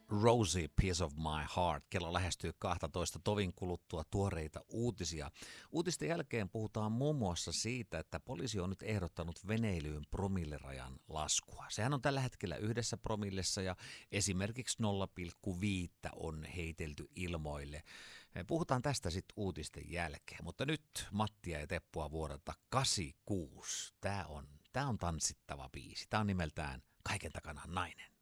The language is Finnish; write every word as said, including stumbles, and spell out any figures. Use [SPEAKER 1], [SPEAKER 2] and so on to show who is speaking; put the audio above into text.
[SPEAKER 1] Rosie, Piece of My Heart. Kello lähestyy kaksitoista tovin kuluttua tuoreita uutisia. Uutisten jälkeen puhutaan muun muassa siitä, että poliisi on nyt ehdottanut veneilyyn promillerajan laskua. Sehän on tällä hetkellä yhdessä promillessa ja esimerkiksi nolla pilkku viisi on heitelty ilmoille. Puhutaan tästä sitten uutisten jälkeen, mutta nyt Mattia ja Teppua vuodelta kahdeksankymmentäkuusi. Tämä on, tämä on tanssittava biisi. Tämä on nimeltään Kaiken takana nainen.